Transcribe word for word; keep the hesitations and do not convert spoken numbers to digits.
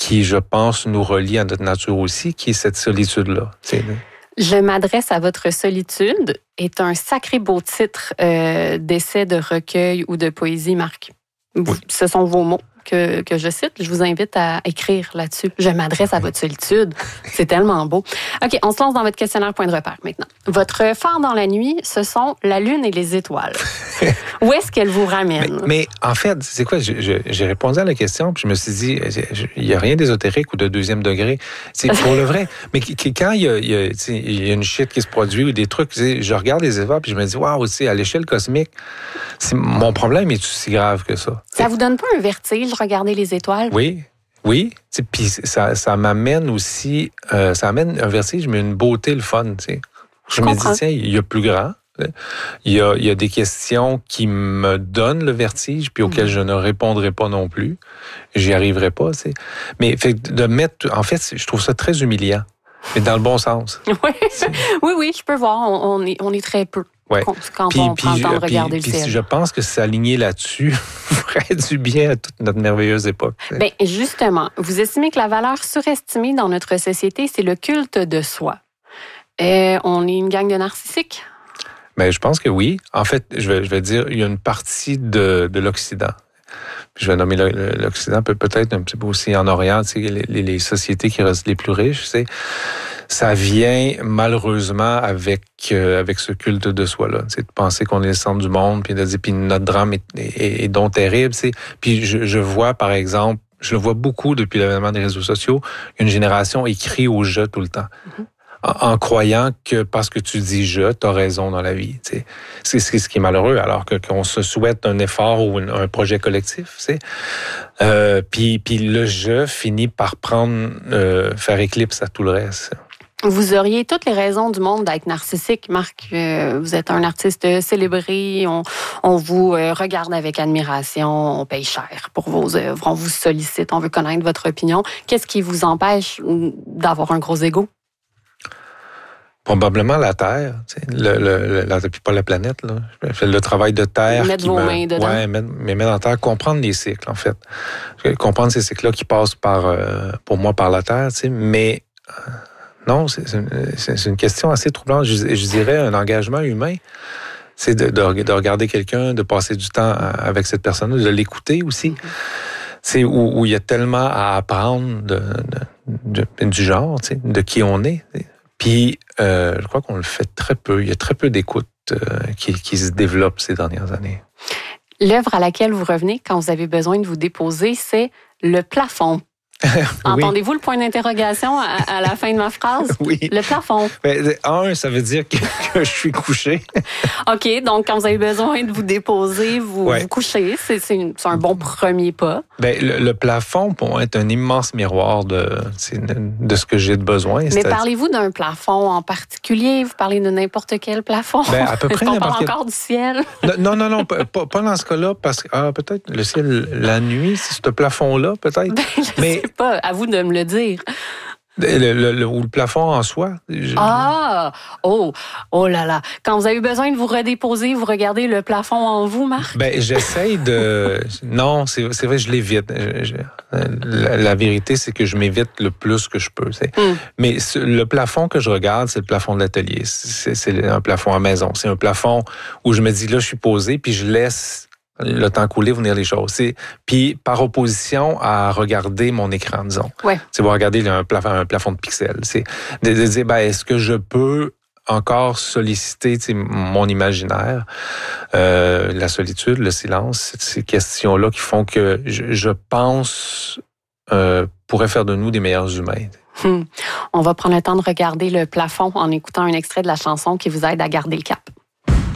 qui, je pense, nous relie à notre nature aussi, qui est cette solitude-là. C'est... Je m'adresse à votre solitude est un sacré beau titre euh, d'essai, de recueil ou de poésie, Marc. Vous, oui. Ce sont vos mots que, que je cite. Je vous invite à écrire là-dessus. Je m'adresse à votre solitude. C'est tellement beau. OK, on se lance dans votre questionnaire point de repère maintenant. Votre phare dans la nuit, ce sont la lune et les étoiles. Où est-ce qu'elles vous ramènent? Mais, mais en fait, c'est quoi? Je, je, j'ai répondu à la question, puis je me suis dit, il n'y a rien d'ésotérique ou de deuxième degré. C'est pour le vrai. Mais quand il y a, il y a, il y a une shit qui se produit ou des trucs, je regarde les étoiles, puis je me dis, waouh, à l'échelle cosmique, c'est, mon problème est aussi grave que ça. Ça vous donne pas un vertige, regarder les étoiles? Oui. Oui, puis ça, ça m'amène aussi, euh, ça amène un vertige, mais une beauté, le fun, tu sais. Je, je me dis, tiens, il y a plus grand. Il y a, il y a des questions qui me donnent le vertige, puis auxquelles je ne répondrai pas non plus. J'y arriverai pas, tu sais. Mais fait, de mettre, en fait, je trouve ça très humiliant, mais dans le bon sens. Oui, oui, oui, je peux voir. On, on, est, on est très peu. Ouais. Quand puis, on puis, prend le temps de regarder puis, le ciel. Puis je pense que s'aligner là-dessus ferait du bien à toute notre merveilleuse époque. Bien, justement, vous estimez que la valeur surestimée dans notre société, c'est le culte de soi. Euh, on est une gang de narcissiques? Bien, je pense que oui. En fait, je vais, je vais dire, il y a une partie de, de l'Occident. Je vais nommer l'Occident, peut-être un petit peu aussi en Orient, tu sais, les, les sociétés qui restent les plus riches, tu sais. Ça vient malheureusement avec euh, avec ce culte de soi-là, c'est de penser qu'on est le centre du monde, puis de dire puis notre drame est, est, est donc terrible, c'est. Puis je, je vois par exemple, je le vois beaucoup depuis l'avènement des réseaux sociaux, une génération écrit au jeu tout le temps. Mm-hmm. En, en croyant que parce que tu dis je, t'as raison dans la vie, tu sais. C'est, c'est ce qui est malheureux, alors que qu'on se souhaite un effort ou un, un projet collectif, tu sais. Euh, puis puis le je finit par prendre euh, faire éclipse à tout le reste. Vous auriez toutes les raisons du monde d'être narcissique, Marc. Euh, vous êtes un artiste célébré, on, on vous euh, regarde avec admiration, on paye cher pour vos œuvres, on vous sollicite, on veut connaître votre opinion. Qu'est-ce qui vous empêche d'avoir un gros ego? Probablement la Terre, le, le, la, puis pas la planète, là. Je fais le travail de Terre. Mettre qui vos me, mains dedans. Ouais, mettre, mais mettre en Terre, comprendre les cycles, en fait. Comprendre ces cycles-là qui passent par, euh, pour moi, par la Terre, tu sais, mais euh, non, c'est, c'est, une, c'est une question assez troublante. Je, je dirais un engagement humain, c'est de, de, de regarder quelqu'un, de passer du temps avec cette personne-là, de l'écouter aussi. Mm-hmm. C'est où, où il y a tellement à apprendre de, de, de, du genre, tu sais, de qui on est. Puis, euh, je crois qu'on le fait très peu. Il y a très peu d'écoute euh, qui, qui se développe ces dernières années. L'œuvre à laquelle vous revenez quand vous avez besoin de vous déposer, c'est Le plafond. Oui. Entendez-vous le point d'interrogation à, à la fin de ma phrase? Oui. Le plafond. Ben, un, ça veut dire que, que je suis couché. OK, donc quand vous avez besoin de vous déposer, vous ouais. vous couchez. C'est, c'est, une, c'est un bon premier pas. Ben, le, le plafond, pour moi, est un immense miroir de, de ce que j'ai de besoin. Mais c'est-à-dire... parlez-vous d'un plafond en particulier? Vous parlez de n'importe quel plafond? Ben, à peu près. Est-ce qu'on parle quel... encore du ciel? Non, non, non, pas, pas dans ce cas-là, parce que ah, peut-être le ciel, la nuit, c'est ce plafond-là, peut-être. Ben, je Mais... sais pas, à vous de me le dire. Le, le, le, ou le plafond en soi. Je... Ah! Oh! Oh là là! Quand vous avez besoin de vous redéposer, vous regardez le plafond en vous, Marc? Ben, j'essaye de... Non, c'est, c'est vrai, je l'évite. Je, je... La, la vérité, c'est que je m'évite le plus que je peux. Mm. Mais ce, le plafond que je regarde, c'est le plafond de l'atelier. C'est, c'est un plafond à maison. C'est un plafond où je me dis, là, je suis posé, puis je laisse le temps couler, venir les choses. C'est, puis par opposition à regarder mon écran, disons. Ouais. C'est voir regarder un plafond, un plafond de pixels. C'est de, de dire, ben, est-ce que je peux encore solliciter mon imaginaire, euh, la solitude, le silence, ces questions-là qui font que je, je pense euh, pourraient faire de nous des meilleurs humains. Hum. On va prendre le temps de regarder le plafond en écoutant un extrait de la chanson qui vous aide à garder le cap.